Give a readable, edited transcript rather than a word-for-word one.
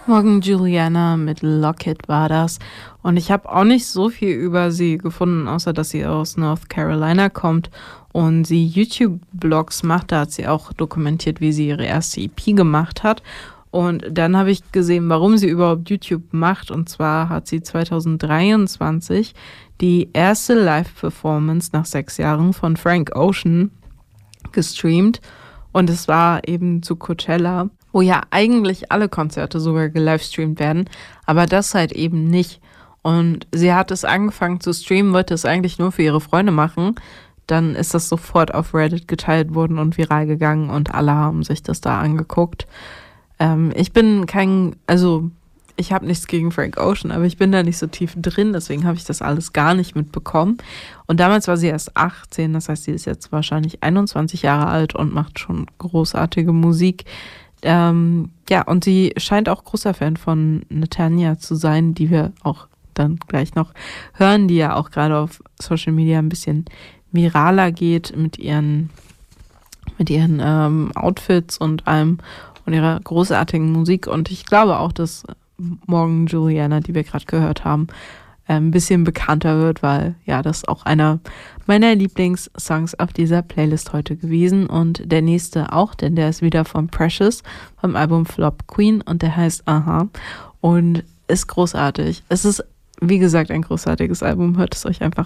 Morgen Juliana mit Lockett war das. Und ich habe auch nicht so viel über sie gefunden, außer dass sie aus North Carolina kommt und sie YouTube-Blogs macht. Da hat sie auch dokumentiert, wie sie ihre erste EP gemacht hat. Und dann habe ich gesehen, warum sie überhaupt YouTube macht. Und zwar hat sie 2023 die erste Live-Performance nach 6 Jahren von Frank Ocean gestreamt. Und es war eben zu Coachella, wo ja eigentlich alle Konzerte sogar gelivestreamt werden, aber das halt eben nicht. Und sie hat es angefangen zu streamen, wollte es eigentlich nur für ihre Freunde machen. Dann ist das sofort auf Reddit geteilt worden und viral gegangen und alle haben sich das da angeguckt. Ich habe nichts gegen Frank Ocean, aber ich bin da nicht so tief drin, deswegen habe ich das alles gar nicht mitbekommen. Und damals war sie erst 18, das heißt, sie ist jetzt wahrscheinlich 21 Jahre alt und macht schon großartige Musik. Und sie scheint auch großer Fan von Natania zu sein, die wir auch dann gleich noch hören, die ja auch gerade auf Social Media ein bisschen viraler geht mit ihren Outfits und allem und ihrer großartigen Musik. Und ich glaube auch, dass Morgen Juliana, die wir gerade gehört haben, ein bisschen bekannter wird, weil ja, das ist auch einer meiner Lieblingssongs auf dieser Playlist heute gewesen und der nächste auch, denn der ist wieder von Precious, vom Album Flop Queen und der heißt Aha und ist großartig. Es ist, wie gesagt, ein großartiges Album, hört es euch einfach